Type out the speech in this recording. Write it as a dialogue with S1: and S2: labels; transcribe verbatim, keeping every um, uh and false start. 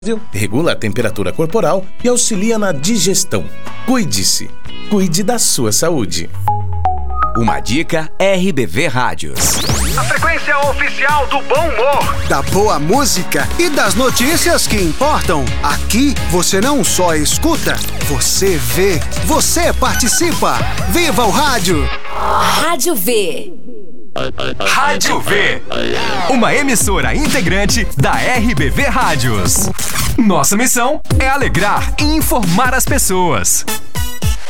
S1: regula a temperatura corporal e auxilia na digestão. Cuide-se. Cuide da sua saúde.
S2: Uma dica R B V Rádios.
S3: A frequência oficial do bom humor,
S4: da boa música e das notícias que importam. Aqui você não só escuta, você vê, você participa. Viva o rádio!
S5: Rádio V.
S2: Rádio V. Uma emissora integrante da R B V Rádios. Nossa missão é alegrar e informar as pessoas.